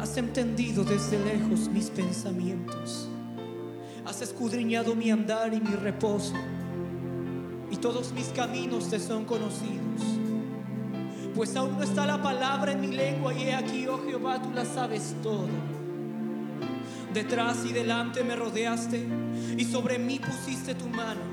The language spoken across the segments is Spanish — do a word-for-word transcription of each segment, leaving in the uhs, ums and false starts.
Has entendido desde lejos mis pensamientos. Has escudriñado mi andar y mi reposo, y todos mis caminos te son conocidos. Pues aún no está la palabra en mi lengua, y he aquí, oh Jehová, tú la sabes todo. Detrás y delante me rodeaste, y sobre mí pusiste tu mano.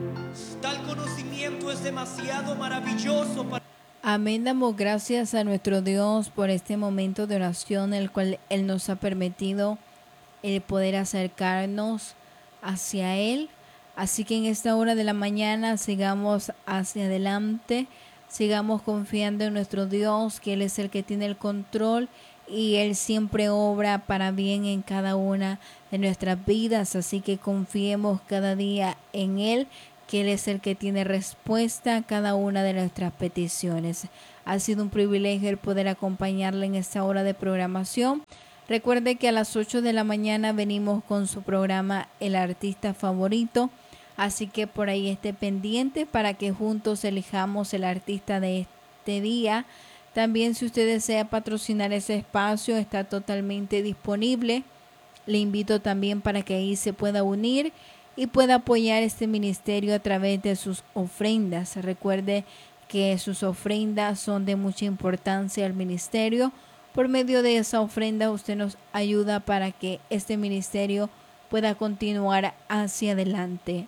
Tal conocimiento es demasiado maravilloso para... Amén. Damos gracias a nuestro Dios por este momento de oración, el cual Él nos ha permitido el poder acercarnos hacia Él. Así que en esta hora de la mañana sigamos hacia adelante, sigamos confiando en nuestro Dios, que Él es el que tiene el control y Él siempre obra para bien en cada una de nuestras vidas. Así que confiemos cada día en Él, que Él es el que tiene respuesta a cada una de nuestras peticiones. Ha sido un privilegio el poder acompañarle en esta hora de programación. Recuerde que a las ocho de la mañana venimos con su programa El Artista Favorito, así que por ahí esté pendiente para que juntos elijamos el artista de este día. También, si usted desea patrocinar ese espacio, está totalmente disponible. Le invito también para que ahí se pueda unir y pueda apoyar este ministerio a través de sus ofrendas. Recuerde que sus ofrendas son de mucha importancia al ministerio. Por medio de esa ofrenda usted nos ayuda para que este ministerio pueda continuar hacia adelante.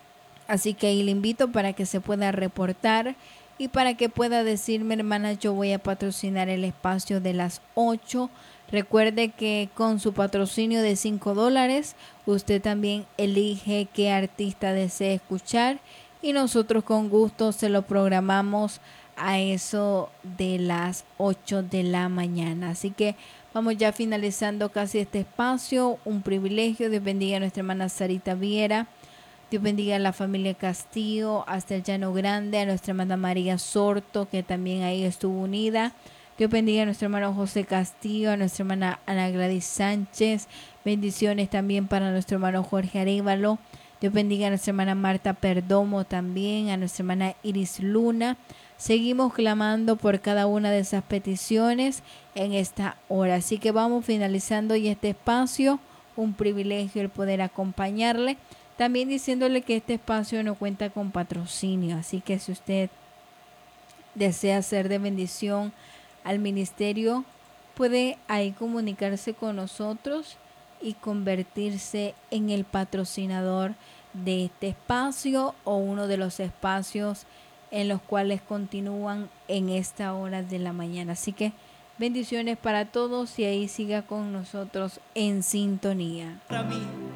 Así que ahí le invito para que se pueda reportar y para que pueda decirme, hermana, yo voy a patrocinar el espacio de las ocho. Recuerde que con su patrocinio de cinco dólares, usted también elige qué artista desea escuchar y nosotros con gusto se lo programamos a eso de las ocho de la mañana. Así que vamos ya finalizando casi este espacio. Un privilegio. Dios bendiga a nuestra hermana Sarita Viera. Dios bendiga a la familia Castillo, hasta el Llano Grande, a nuestra hermana María Sorto, que también ahí estuvo unida. Dios bendiga a nuestro hermano José Castillo, a nuestra hermana Ana Gladys Sánchez. Bendiciones también para nuestro hermano Jorge Arévalo. Dios bendiga a nuestra hermana Marta Perdomo también, a nuestra hermana Iris Luna. Seguimos clamando por cada una de esas peticiones en esta hora. Así que vamos finalizando ya este espacio. Un privilegio el poder acompañarle. También diciéndole que este espacio no cuenta con patrocinio. Así que si usted desea ser de bendición al ministerio, puede ahí comunicarse con nosotros y convertirse en el patrocinador de este espacio o uno de los espacios en los cuales continúan en esta hora de la mañana. Así que bendiciones para todos y ahí siga con nosotros en sintonía. Para mí